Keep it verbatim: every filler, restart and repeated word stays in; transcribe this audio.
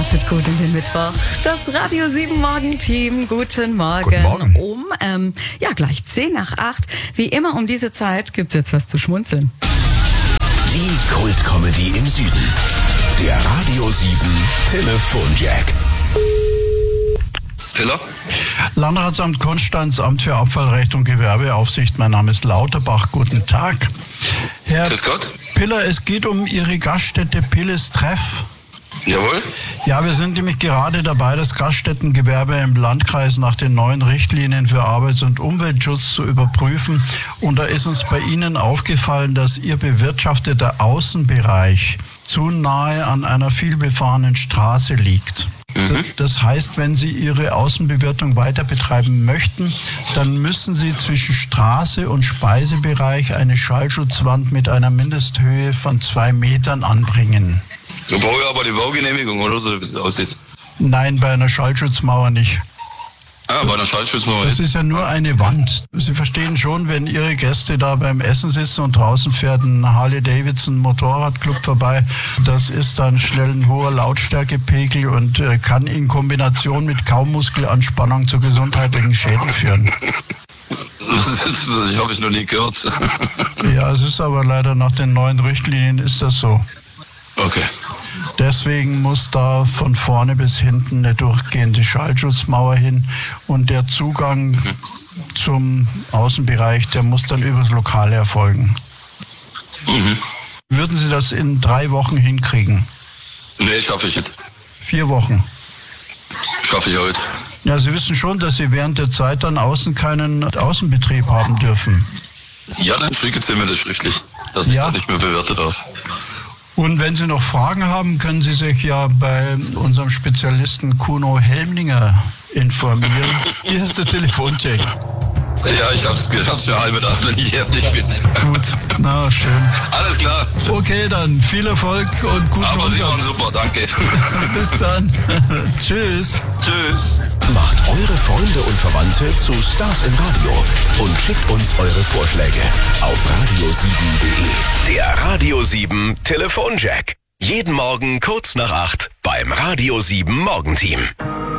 Startet gut in den Mittwoch. Das Radio sieben Morgenteam. Guten Morgen. Guten Morgen. Um, ähm, ja, gleich zehn nach acht. Wie immer um diese Zeit gibt's jetzt was zu schmunzeln. Die Kult-Comedy im Süden. Der Radio sieben Telefonjack. Piller? Landratsamt Konstanz, Amt für Abfallrecht und Gewerbeaufsicht. Mein Name ist Lauterbach. Guten Tag. Herr Grüß Gott. Piller, es geht um Ihre Gaststätte Pilles Treff. Jawohl. Ja, wir sind nämlich gerade dabei, das Gaststättengewerbe im Landkreis nach den neuen Richtlinien für Arbeits- und Umweltschutz zu überprüfen. Und da ist uns bei Ihnen aufgefallen, dass Ihr bewirtschafteter Außenbereich zu nahe an einer vielbefahrenen Straße liegt. Mhm. Das heißt, wenn Sie Ihre Außenbewirtung weiter betreiben möchten, dann müssen Sie zwischen Straße und Speisebereich eine Schallschutzwand mit einer Mindesthöhe von zwei Metern anbringen. Da brauche ich aber die Baugenehmigung, oder so, wie es aussieht. Nein, bei einer Schallschutzmauer nicht. Ah, bei einer Schallschutzmauer. Das ist ja nur eine Wand. Sie verstehen schon, wenn Ihre Gäste da beim Essen sitzen und draußen fährt ein Harley-Davidson Motorradclub vorbei, das ist dann schnell ein hoher Lautstärkepegel und äh, kann in Kombination mit Kaumuskelanspannung zu gesundheitlichen Schäden führen. Das ist jetzt, ich habe es noch nie gehört. Ja, es ist aber leider nach den neuen Richtlinien ist das so. Okay. Deswegen muss da von vorne bis hinten eine durchgehende Schallschutzmauer hin und der Zugang mhm. zum Außenbereich, der muss dann übers Lokale erfolgen. Mhm. Würden Sie das in drei Wochen hinkriegen? Nee, schaffe ich nicht. Vier Wochen? Schaffe ich heute. Ja, Sie wissen schon, dass Sie während der Zeit dann außen keinen Außenbetrieb haben dürfen. Ja, dann schicken Sie mir das schriftlich, dass ich Ja. das nicht mehr bewertet habe. Und wenn Sie noch Fragen haben, können Sie sich ja bei unserem Spezialisten Kuno Helmlinger informieren. Hier ist der Telefoncheck. Ja, ich habe es gehört, für halbe Tag, wenn ich hier nicht bin. Gut, na schön. Alles klar. Okay, dann viel Erfolg und guten Aber Sie waren Umsatz. super, danke. Bis dann. Tschüss. Tschüss. Macht eure Freunde und Verwandte zu Stars im Radio und schickt uns eure Vorschläge auf radio sieben punkt de. Der Radio sieben Telefonjack. Jeden Morgen kurz nach acht beim Radio sieben Morgenteam.